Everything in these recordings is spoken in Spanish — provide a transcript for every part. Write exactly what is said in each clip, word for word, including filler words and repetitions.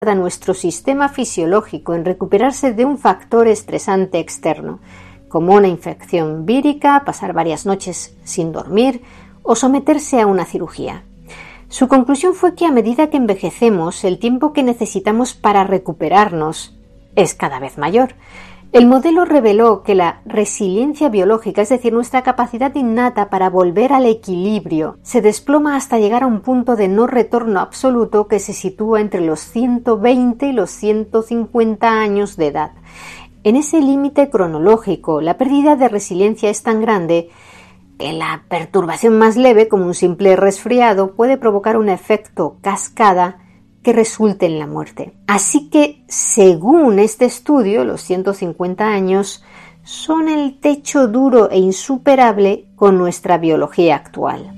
a nuestro sistema fisiológico en recuperarse de un factor estresante externo, como una infección vírica, pasar varias noches sin dormir o someterse a una cirugía. Su conclusión fue que a medida que envejecemos, el tiempo que necesitamos para recuperarnos es cada vez mayor. El modelo reveló que la resiliencia biológica, es decir, nuestra capacidad innata para volver al equilibrio, se desploma hasta llegar a un punto de no retorno absoluto que se sitúa entre los ciento veinte y los ciento cincuenta años de edad. En ese límite cronológico, la pérdida de resiliencia es tan grande que la perturbación más leve, como un simple resfriado, puede provocar un efecto cascada que resulte en la muerte. Así que, según este estudio, los ciento cincuenta años son el techo duro e insuperable con nuestra biología actual.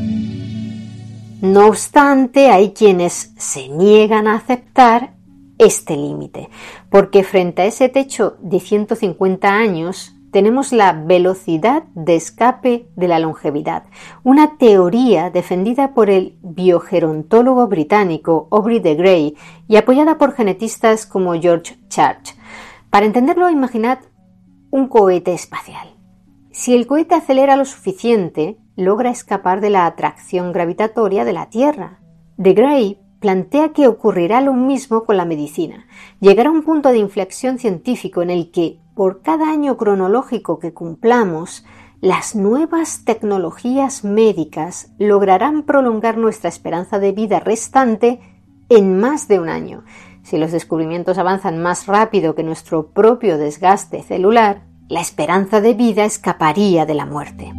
No obstante, hay quienes se niegan a aceptar este límite, porque frente a ese techo de ciento cincuenta años tenemos la velocidad de escape de la longevidad, una teoría defendida por el biogerontólogo británico Aubrey de Grey y apoyada por genetistas como George Church. Para entenderlo, imaginad un cohete espacial. Si el cohete acelera lo suficiente, logra escapar de la atracción gravitatoria de la Tierra. De Grey plantea que ocurrirá lo mismo con la medicina. Llegará un punto de inflexión científico en el que, por cada año cronológico que cumplamos, las nuevas tecnologías médicas lograrán prolongar nuestra esperanza de vida restante en más de un año. Si los descubrimientos avanzan más rápido que nuestro propio desgaste celular, la esperanza de vida escaparía de la muerte.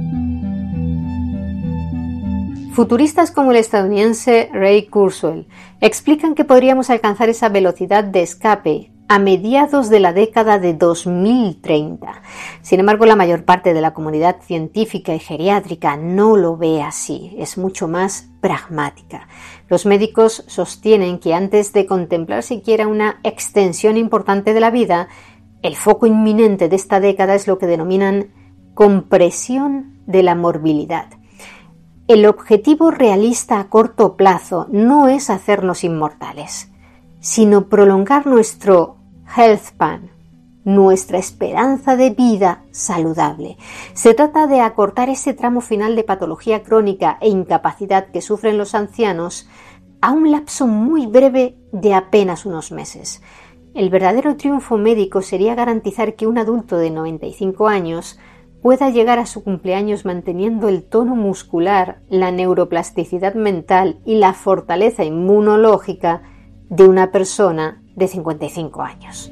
Futuristas como el estadounidense Ray Kurzweil explican que podríamos alcanzar esa velocidad de escape a mediados de la década de dos mil treinta. Sin embargo, la mayor parte de la comunidad científica y geriátrica no lo ve así, es mucho más pragmática. Los médicos sostienen que antes de contemplar siquiera una extensión importante de la vida, el foco inminente de esta década es lo que denominan compresión de la morbilidad. El objetivo realista a corto plazo no es hacernos inmortales, sino prolongar nuestro health span, nuestra esperanza de vida saludable. Se trata de acortar ese tramo final de patología crónica e incapacidad que sufren los ancianos a un lapso muy breve de apenas unos meses. El verdadero triunfo médico sería garantizar que un adulto de noventa y cinco años pueda llegar a su cumpleaños manteniendo el tono muscular, la neuroplasticidad mental y la fortaleza inmunológica de una persona de cincuenta y cinco años.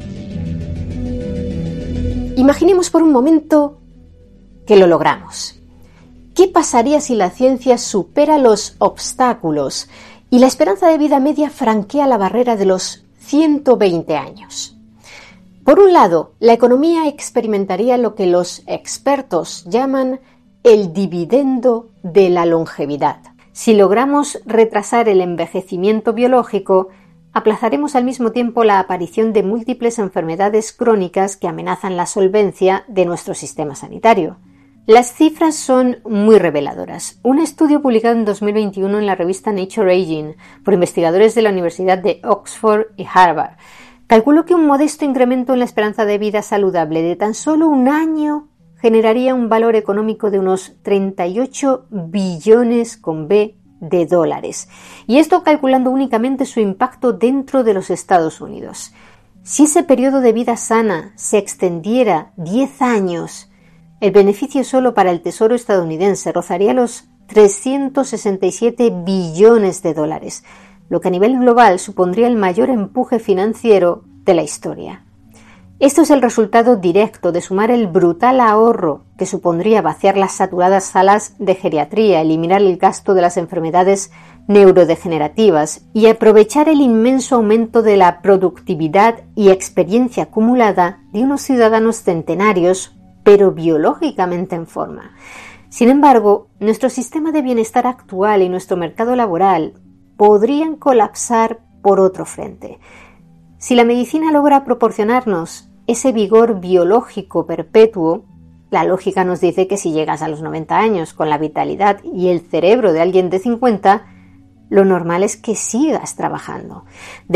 Imaginemos por un momento que lo logramos. ¿Qué pasaría si la ciencia supera los obstáculos y la esperanza de vida media franquea la barrera de los ciento veinte años? Por un lado, la economía experimentaría lo que los expertos llaman el dividendo de la longevidad. Si logramos retrasar el envejecimiento biológico, aplazaremos al mismo tiempo la aparición de múltiples enfermedades crónicas que amenazan la solvencia de nuestro sistema sanitario. Las cifras son muy reveladoras. Un estudio publicado en dos mil veintiuno en la revista Nature Aging por investigadores de la Universidad de Oxford y Harvard calculó que un modesto incremento en la esperanza de vida saludable de tan solo un año generaría un valor económico de unos treinta y ocho billones con B de dólares. Y esto calculando únicamente su impacto dentro de los Estados Unidos. Si ese periodo de vida sana se extendiera diez años, el beneficio solo para el Tesoro estadounidense rozaría los trescientos sesenta y siete billones de dólares, lo que a nivel global supondría el mayor empuje financiero de la historia. Esto es el resultado directo de sumar el brutal ahorro que supondría vaciar las saturadas salas de geriatría, eliminar el gasto de las enfermedades neurodegenerativas y aprovechar el inmenso aumento de la productividad y experiencia acumulada de unos ciudadanos centenarios, pero biológicamente en forma. Sin embargo, nuestro sistema de bienestar actual y nuestro mercado laboral podrían colapsar por otro frente. Si la medicina logra proporcionarnos ese vigor biológico perpetuo, la lógica nos dice que si llegas a los noventa años con la vitalidad y el cerebro de alguien de cincuenta, lo normal es que sigas trabajando.